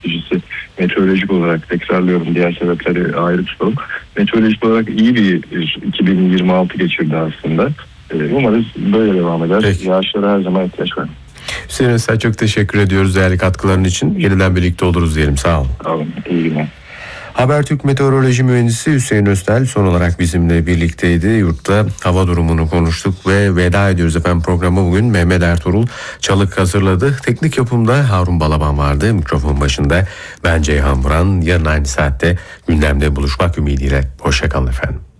Birincisi meteorolojik olarak, tekrarlıyorum, diğer sebepleri ayrı tutalım. Meteorolojik olarak iyi bir 2026 geçirdi aslında. Umarız böyle devam eder. Peki. Yağışlara her zaman ihtiyaç var. Hüseyin Öztel, çok teşekkür ediyoruz değerli katkıların için. Yeniden birlikte oluruz diyelim. Sağ olun. Sağ olun. İyi günler. Habertürk Meteoroloji Mühendisi Hüseyin Öztel son olarak bizimle birlikteydi. Yurtta hava durumunu konuştuk ve veda ediyoruz efendim. Programı bugün Mehmet Ertuğrul Çalık hazırladı. Teknik yapımda Harun Balaban vardı. Mikrofon başında ben Ceyhan Buran. Yarın aynı saatte gündemde buluşmak ümidiyle. Hoşça kalın efendim.